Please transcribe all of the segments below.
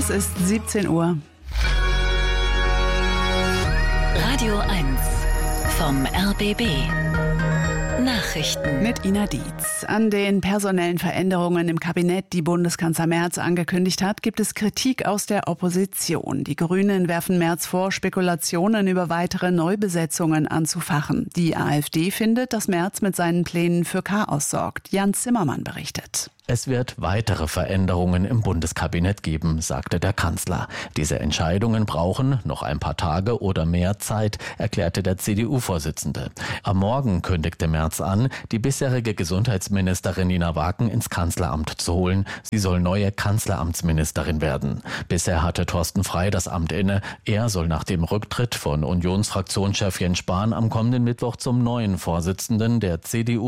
Es ist 17 Uhr. Radio 1 vom RBB. Nachrichten Mit Ina Dietz. An den personellen Veränderungen im Kabinett, die Bundeskanzler Merz angekündigt hat, gibt es Kritik aus der Opposition. Die Grünen werfen Merz vor, Spekulationen über weitere Neubesetzungen anzufachen. Die AfD findet, dass Merz mit seinen Plänen für Chaos sorgt. Jan Zimmermann berichtet. Es wird weitere Veränderungen im Bundeskabinett geben, sagte der Kanzler. Diese Entscheidungen brauchen noch ein paar Tage oder mehr Zeit, erklärte der CDU-Vorsitzende. Am Morgen kündigte Merz an, die bisherige Gesundheitsministerin Nina Wagen ins Kanzleramt zu holen. Sie soll neue Kanzleramtsministerin werden. Bisher hatte Thorsten Frey das Amt inne. Er soll nach dem Rücktritt von Unionsfraktionschef Jens Spahn am kommenden Mittwoch zum neuen Vorsitzenden der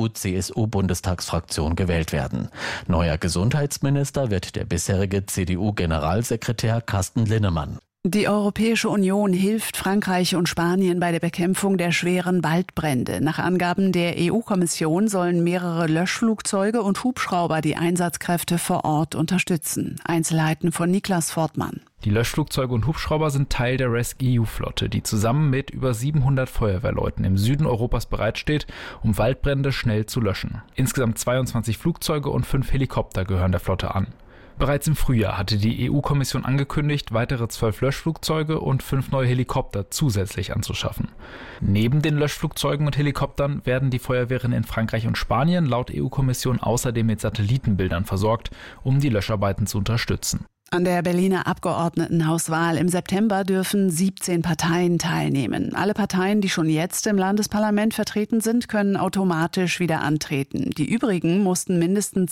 CDU-CSU-Bundestagsfraktion gewählt werden. Neuer Gesundheitsminister wird der bisherige CDU-Generalsekretär Carsten Linnemann. Die Europäische Union hilft Frankreich und Spanien bei der Bekämpfung der schweren Waldbrände. Nach Angaben der EU-Kommission sollen mehrere Löschflugzeuge und Hubschrauber die Einsatzkräfte vor Ort unterstützen. Einzelheiten von Niklas Fortmann. Die Löschflugzeuge und Hubschrauber sind Teil der RescEU-Flotte, die zusammen mit über 700 Feuerwehrleuten im Süden Europas bereitsteht, um Waldbrände schnell zu löschen. Insgesamt 22 Flugzeuge und 5 Helikopter gehören der Flotte an. Bereits im Frühjahr hatte die EU-Kommission angekündigt, weitere 12 Löschflugzeuge und 5 neue Helikopter zusätzlich anzuschaffen. Neben den Löschflugzeugen und Helikoptern werden die Feuerwehren in Frankreich und Spanien laut EU-Kommission außerdem mit Satellitenbildern versorgt, um die Löscharbeiten zu unterstützen. An der Berliner Abgeordnetenhauswahl im September dürfen 17 Parteien teilnehmen. Alle Parteien, die schon jetzt im Landesparlament vertreten sind, können automatisch wieder antreten. Die übrigen mussten mindestens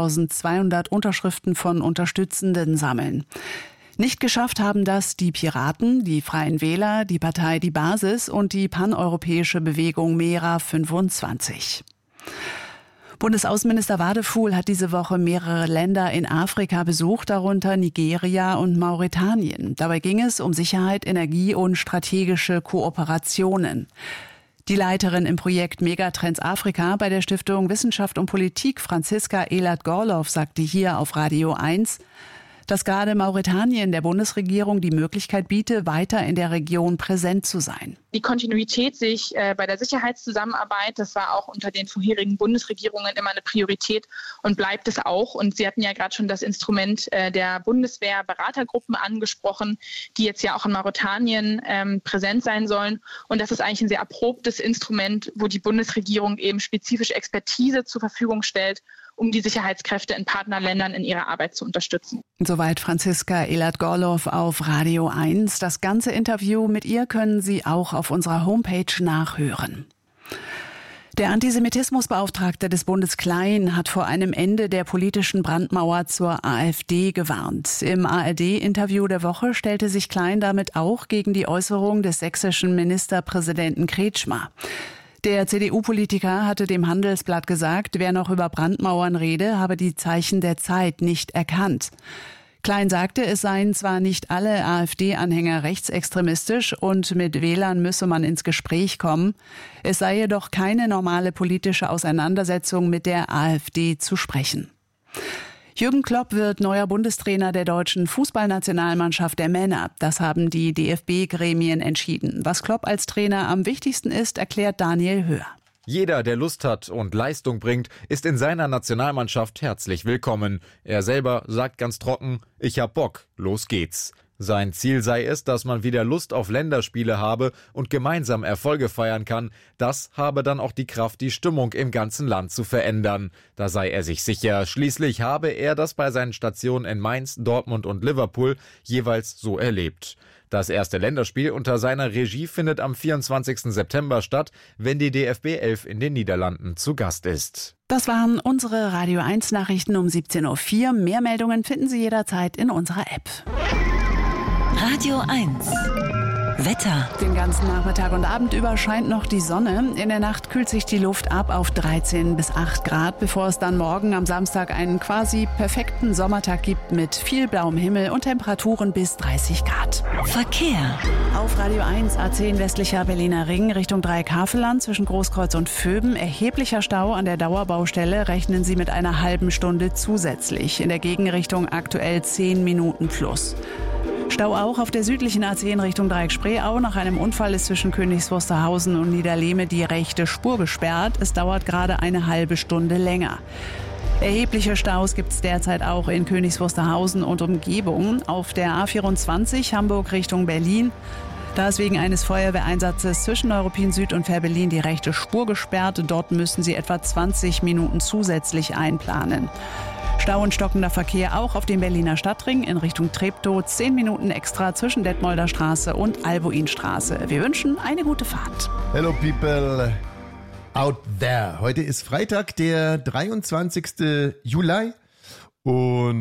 2200 Unterschriften von Unterstützenden sammeln. Nicht geschafft haben das die Piraten, die Freien Wähler, die Partei Die Basis und die paneuropäische Bewegung Mera 25. Bundesaußenminister Wadefuhl hat diese Woche mehrere Länder in Afrika besucht, darunter Nigeria und Mauretanien. Dabei ging es um Sicherheit, Energie und strategische Kooperationen. Die Leiterin im Projekt Megatrends Afrika bei der Stiftung Wissenschaft und Politik, Franziska Elert-Gorloff, sagte hier auf Radio 1, dass gerade Mauretanien der Bundesregierung die Möglichkeit biete, weiter in der Region präsent zu sein. Die Kontinuität sich bei der Sicherheitszusammenarbeit, das war auch unter den vorherigen Bundesregierungen immer eine Priorität und bleibt es auch. Und Sie hatten ja gerade schon das Instrument der Bundeswehr-Beratergruppen angesprochen, die jetzt ja auch in Mauretanien präsent sein sollen. Und das ist eigentlich ein sehr erprobtes Instrument, wo die Bundesregierung eben spezifische Expertise zur Verfügung stellt, um die Sicherheitskräfte in Partnerländern in ihrer Arbeit zu unterstützen. Soweit Franziska Elert-Gorloff auf Radio 1. Das ganze Interview mit ihr können Sie auch auf unserer Homepage nachhören. Der Antisemitismusbeauftragte des Bundes Klein hat vor einem Ende der politischen Brandmauer zur AfD gewarnt. Im ARD-Interview der Woche stellte sich Klein damit auch gegen die Äußerung des sächsischen Ministerpräsidenten Kretschmer. Der CDU-Politiker hatte dem Handelsblatt gesagt, wer noch über Brandmauern rede, habe die Zeichen der Zeit nicht erkannt. Klein sagte, es seien zwar nicht alle AfD-Anhänger rechtsextremistisch und mit Wählern müsse man ins Gespräch kommen, es sei jedoch keine normale politische Auseinandersetzung mit der AfD zu sprechen. Jürgen Klopp wird neuer Bundestrainer der deutschen Fußballnationalmannschaft der Männer. Das haben die DFB-Gremien entschieden. Was Klopp als Trainer am wichtigsten ist, erklärt Daniel Höhr. Jeder, der Lust hat und Leistung bringt, ist in seiner Nationalmannschaft herzlich willkommen. Er selber sagt ganz trocken, ich hab Bock, los geht's. Sein Ziel sei es, dass man wieder Lust auf Länderspiele habe und gemeinsam Erfolge feiern kann. Das habe dann auch die Kraft, die Stimmung im ganzen Land zu verändern. Da sei er sich sicher. Schließlich habe er das bei seinen Stationen in Mainz, Dortmund und Liverpool jeweils so erlebt. Das erste Länderspiel unter seiner Regie findet am 24. September statt, wenn die DFB 11 in den Niederlanden zu Gast ist. Das waren unsere Radio 1 Nachrichten um 17.04 Uhr. Mehr Meldungen finden Sie jederzeit in unserer App. Radio 1 Wetter. Den ganzen Nachmittag und Abend über scheint noch die Sonne. In der Nacht kühlt sich die Luft ab auf 13 bis 8 Grad, bevor es dann morgen am Samstag einen quasi perfekten Sommertag gibt mit viel blauem Himmel und Temperaturen bis 30 Grad. Verkehr. Auf Radio 1 A10 westlicher Berliner Ring Richtung Dreieck-Havelland zwischen Großkreuz und Vöben. Erheblicher Stau an der Dauerbaustelle. Rechnen Sie mit einer halben Stunde zusätzlich. In der Gegenrichtung aktuell 10 Minuten plus. Stau auch auf der südlichen A10 Richtung Dreieck-Spreeau. Nach einem Unfall ist zwischen Königs Wusterhausen und Niederlehme die rechte Spur gesperrt. Es dauert gerade eine halbe Stunde länger. Erhebliche Staus gibt es derzeit auch in Königs Wusterhausen und Umgebung. Auf der A24 Hamburg Richtung Berlin. Da ist wegen eines Feuerwehreinsatzes zwischen Neuruppin Süd und Fährberlin die rechte Spur gesperrt. Dort müssen Sie etwa 20 Minuten zusätzlich einplanen. Stau und stockender Verkehr auch auf dem Berliner Stadtring in Richtung Treptow. 10 Minuten extra zwischen Detmolder Straße und Albuinstraße. Wir wünschen eine gute Fahrt. Hello people out there. Heute ist Freitag, der 23. Juli und